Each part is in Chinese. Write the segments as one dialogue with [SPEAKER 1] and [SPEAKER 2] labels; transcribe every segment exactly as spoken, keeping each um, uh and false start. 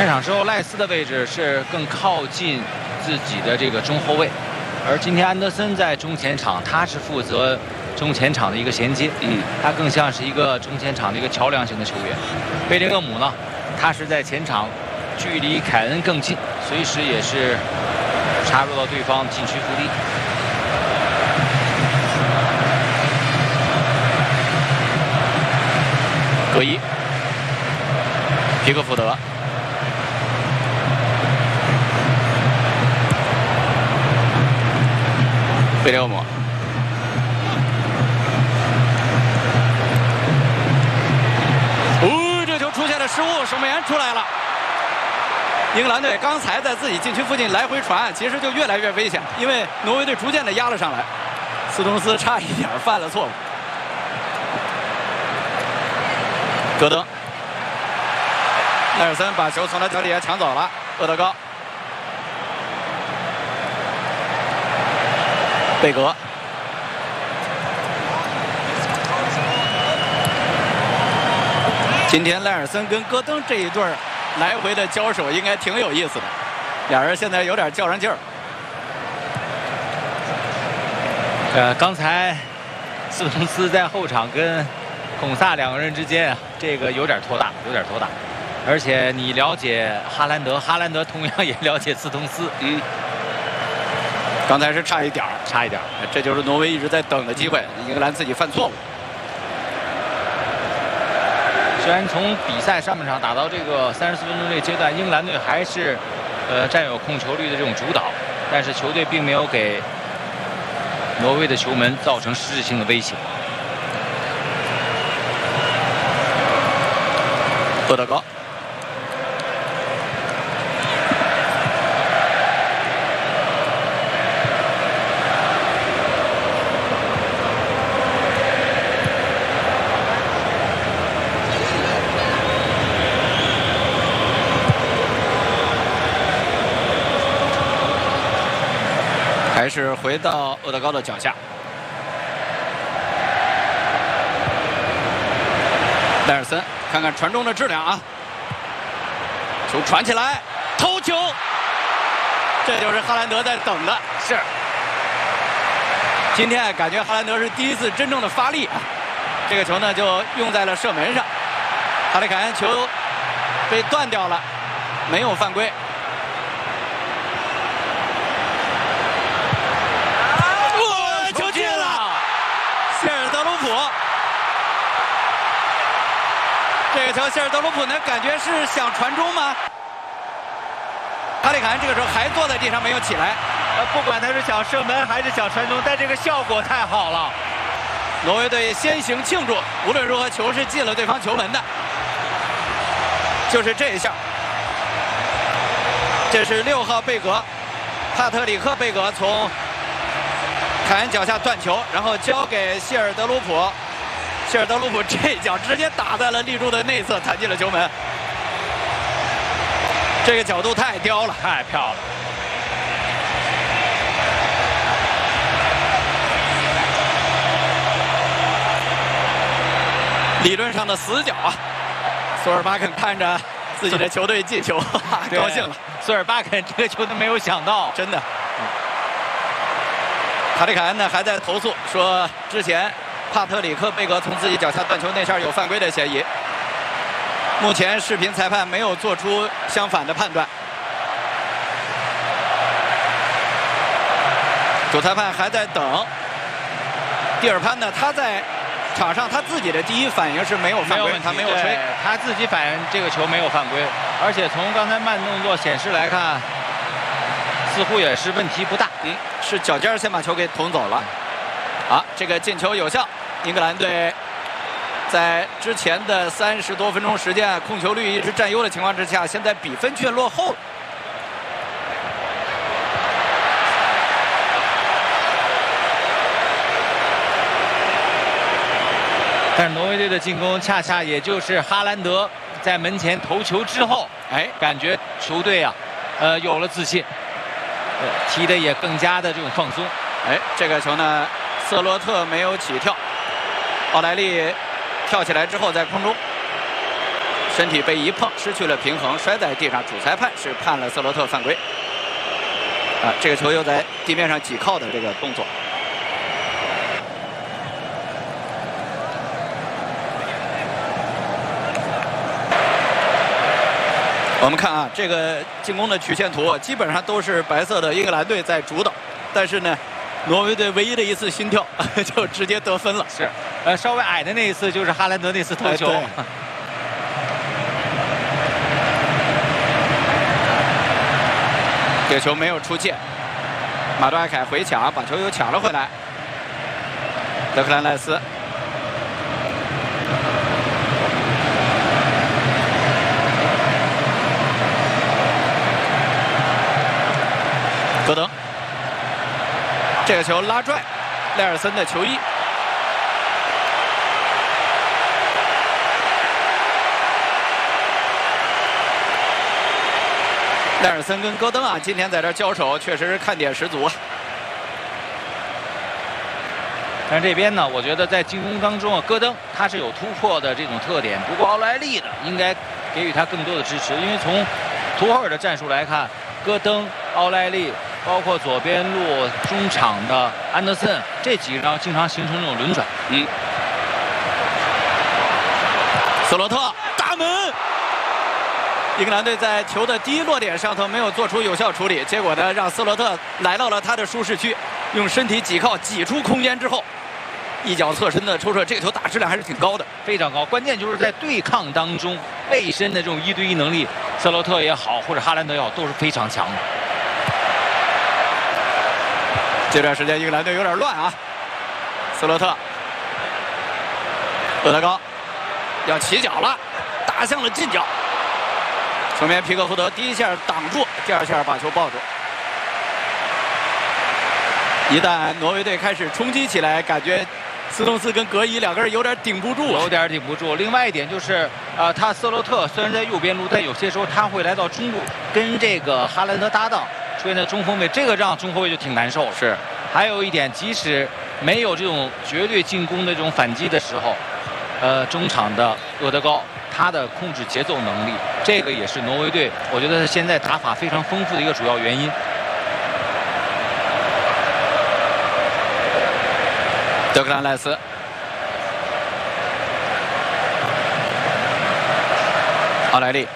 [SPEAKER 1] 开场之后，赖斯的位置是更靠近自己的这个中后卫，而今天安德森在中前场，他是负责中前场的一个衔接，嗯，他更像是一个中前场的一个桥梁型的球员。贝林厄姆呢，他是在前场，距离凯恩更近，随时也是插入到对方禁区腹地。格伊，皮克福德。 贝林厄姆，哦，这球出现了失误，守门员出来了。英格兰队刚才在自己禁区附近来回传，其实就越来越危险，因为挪威队逐渐的压了上来。斯通斯差一点犯了错误。戈登，奈尔森把球从他脚底下抢走了，厄德高。 贝格，今天赖尔森跟戈登这一对儿来回的交手应该挺有意思的，俩人现在有点较上劲儿。呃，刚才斯通斯在后场跟孔萨两个人之间啊，这个有点拖大，有点拖大。而且你了解哈兰德，哈兰德同样也了解斯通斯，嗯。 刚才是差一点儿，差一点儿，这就是挪威一直在等的机会。英格兰自己犯错误。虽然从比赛上半场打到这个三十四分钟这个阶段，英格兰队还是呃占有控球率的这种主导，但是球队并没有给挪威的球门造成实质性的威胁。厄德高。 还是回到厄德高的脚下，戴尔森，看看传中的质量啊！球传起来，头球，这就是哈兰德在等的。是，今天感觉哈兰德是第一次真正的发力啊！这个球呢就用在了射门上，哈里凯恩球被断掉了，没有犯规。 这个球，谢尔德鲁普呢，感觉是想传中吗？哈里凯恩这个时候还坐在地上没有起来。呃，不管他是想射门还是想传中，但这个效果太好了。挪威队先行庆祝，无论如何球是进了对方球门的，就是这一下。这是六号贝格，帕特里克贝格从凯恩脚下断球，然后交给谢尔德鲁普。 谢尔德鲁普这一脚直接打在了立柱的内侧，弹进了球门。这个角度太刁了，太漂亮了。理论上的死角啊！索尔巴肯看着自己的球队进球，高兴了。索尔巴肯这个球都没有想到，真的。卡里凯恩呢还在投诉说之前。 帕特里克贝格从自己脚下断球那下有犯规的嫌疑，目前视频裁判没有做出相反的判断。主裁判还在等。蒂尔潘呢，他在场上他自己的第一反应是没有犯规，他没有吹，他自己反应这个球没有犯规，而且从刚才慢动作显示来看，似乎也是问题不大。嗯，是脚尖先把球给捅走了。好，这个进球有效。 英格兰队在之前的三十多分钟时间，控球率一直占优的情况之下，现在比分却落后了。但是挪威队的进攻恰恰也就是哈兰德在门前头球之后，哎，感觉球队啊，呃，有了自信，呃，踢得也更加的这种放松。哎，这个球呢，瑟洛特没有起跳。 奥莱利跳起来之后，在空中，谢身体被一碰，失去了平衡，摔在地上。主裁判是判了瑟洛特犯规。啊，这个球又在地面上挤靠的这个动作。我们看啊，这个进攻的曲线图基本上都是白色的英格兰队在主导，但是呢，挪威队唯一的一次心跳就直接得分了。
[SPEAKER 2] 是，呃，稍微矮的那一次就是哈兰德那次头球。哎
[SPEAKER 1] 这个球没有出界，马杜埃凯回抢，把球又抢了回来。德克兰赖斯，戈登，这个球拉拽，赖尔森的球衣。赖尔森跟戈登啊，今天在这交手，确实是看点十足啊。
[SPEAKER 2] 但是这边呢，我觉得在进攻当中啊，戈登他是有突破的这种特点，不过奥莱利呢，应该给予他更多的支持，因为从图赫尔的战术来看，戈登、奥莱利，包括左边路中场的安德森，这几个人经常形成这种轮转。
[SPEAKER 1] 嗯。斯洛特大门。英格兰队在球的第一落点上头没有做出有效处理，结果呢，让斯洛特来到了他的舒适区，用身体挤靠挤出空间之后，一脚侧身的抽射，这个球打质量还是挺高的，
[SPEAKER 2] 非常高。关键就是在对抗当中，背身的这种一对一能力，斯洛特也好，或者哈兰德也好，都是非常强的。
[SPEAKER 1] 这段时间英格兰队有点乱啊，斯洛特，厄德高要起脚了，打向了近角。球员皮克福德第一下挡住，第二下把球抱住。一旦挪威队开始冲击起来，感觉斯通斯跟格伊两个人有点顶不住，
[SPEAKER 2] 有点顶不住。另外一点就是，呃，他斯洛特虽然在右边路，但有些时候他会来到中路，跟这个哈兰德搭档，出现在中锋位，这个让中后卫就挺难受了。
[SPEAKER 1] 是。
[SPEAKER 2] 还有一点，即使没有这种绝对进攻的这种反击的时候，呃，中场的厄德高。他的控制节奏能力，这个也是挪威队，我觉得现在打法非常丰富的一个主要原因。
[SPEAKER 1] 德克兰赖斯，奥莱利，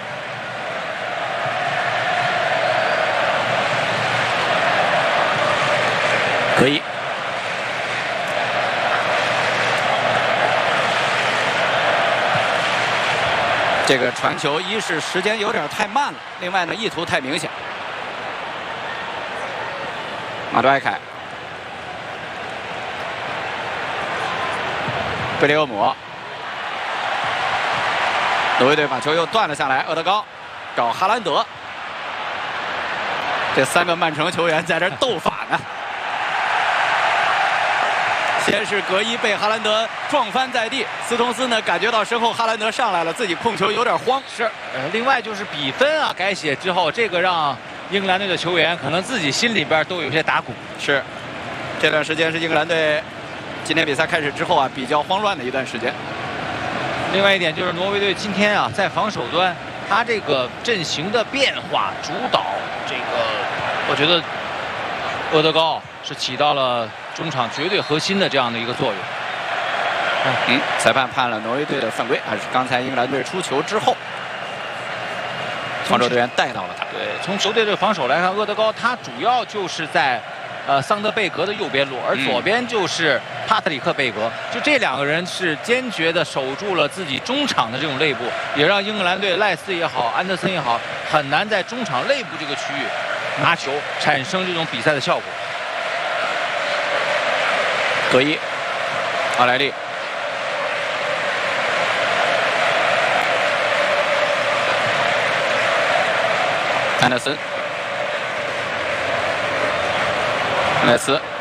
[SPEAKER 1] 可以。这个传球，一是时间有点太慢了，另外呢意图太明显。马杜埃凯，贝利厄姆，挪威队把球又断了下来，厄德高找哈兰德，这三个曼城球员在这斗法呢。先是格伊被哈兰德撞翻在地，斯通斯呢感觉到身后哈兰德上来了，自己控球有点慌。
[SPEAKER 2] 是，呃，另外就是比分啊改写之后，这个让英格兰队的球员可能自己心里边都有些打鼓。
[SPEAKER 1] 是，这段时间是英格兰队今天比赛开始之后啊比较慌乱的一段时间。
[SPEAKER 2] 另外一点就是挪威队今天啊在防守端，他这个阵型的变化主导，这个我觉得厄德高是起到了中场绝对核心的这样的一个作用。
[SPEAKER 1] 嗯，裁判判了挪威队的犯规，还是刚才英格兰队出球之后，防守队员带到了他。
[SPEAKER 2] 对，从球队的防守来看，厄德高他主要就是在呃桑德贝格的右边路，而左边就是帕特里克贝格，就这两个人是坚决的守住了自己中场的这种肋部，也让英格兰队赖斯也好，安德森也好，很难在中场肋部这个区域拿球，产生这种比赛的效果。
[SPEAKER 1] 格伊，奥莱利，安德森，赖斯。